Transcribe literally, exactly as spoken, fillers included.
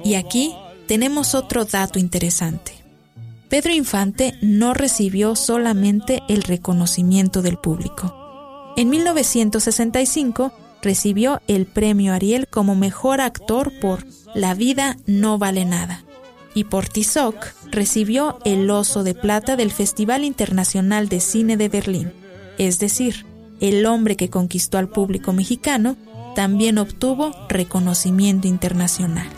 Y aquí tenemos otro dato interesante. Pedro Infante no recibió solamente el reconocimiento del público. En mil novecientos sesenta y cinco recibió el premio Ariel como mejor actor por La vida no vale nada. Y por Tizoc recibió el Oso de Plata del Festival Internacional de Cine de Berlín. Es decir, el hombre que conquistó al público mexicano también obtuvo reconocimiento internacional.